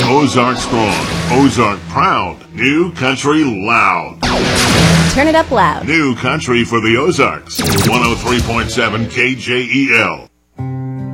Ozark strong, Ozark proud, New Country loud. Turn it up loud. New Country for the Ozarks, 103.7 KJEL.